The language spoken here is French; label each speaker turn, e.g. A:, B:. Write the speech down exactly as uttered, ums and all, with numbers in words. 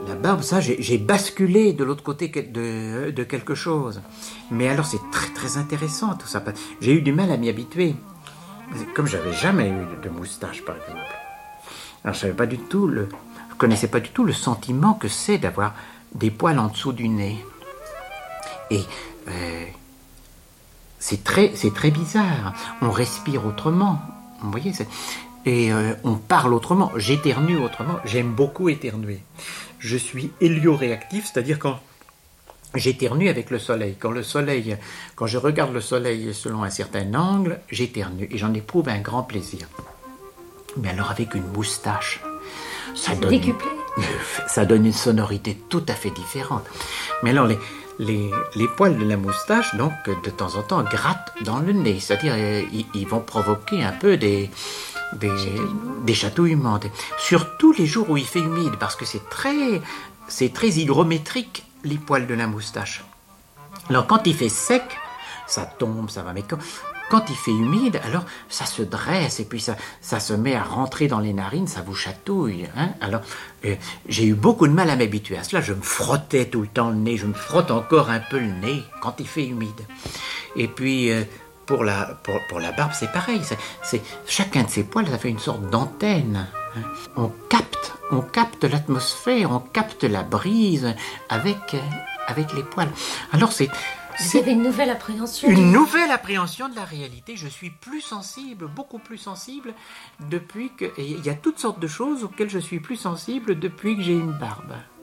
A: la barbe, ça, j'ai, j'ai basculé de l'autre côté de, de quelque chose. Mais alors, c'est très, très intéressant, tout ça. J'ai eu du mal à m'y habituer. Comme j'avais jamais eu de moustache, par exemple. Alors, je savais pas du tout le... Je connaissais pas du tout le sentiment que c'est d'avoir des poils en dessous du nez. Et euh, c'est très, c'est très bizarre. On respire autrement. Vous voyez, c'est... Et euh, on parle autrement. J'éternue autrement. J'aime beaucoup éternuer. Je suis hélioréactif, c'est-à-dire quand j'éternue avec le soleil. Quand le soleil, quand je regarde le soleil selon un certain angle, j'éternue et j'en éprouve un grand plaisir. Mais alors avec une moustache, ça donne,
B: décuplé.
A: Ça donne une sonorité tout à fait différente. Mais alors les Les, les poils de la moustache, donc, de temps en temps, grattent dans le nez. C'est-à-dire, euh, ils, ils vont provoquer un peu des, des, des chatouillements. Des, surtout les jours où il fait humide, parce que c'est très, c'est très hygrométrique, les poils de la moustache. Alors, quand il fait sec, ça tombe, ça va. Mais quand, quand il fait humide, alors, ça se dresse, et puis ça, ça se met à rentrer dans les narines, ça vous chatouille. Hein. Alors, euh, j'ai eu beaucoup de mal à m'habituer à cela. Je me frottais tout le temps le nez, je me frotte encore un peu le nez quand il fait humide. Et puis, euh, pour, la, pour, pour la barbe, c'est pareil. C'est, c'est, chacun de ces poils, ça fait une sorte d'antenne. Hein. On capte, on capte l'atmosphère, on capte la brise avec, euh, avec les poils. Alors, c'est...
B: Vous avez une nouvelle appréhension.
A: Une nouvelle appréhension de la réalité. Je suis plus sensible, beaucoup plus sensible depuis que... Et il y a toutes sortes de choses auxquelles je suis plus sensible depuis que j'ai une barbe.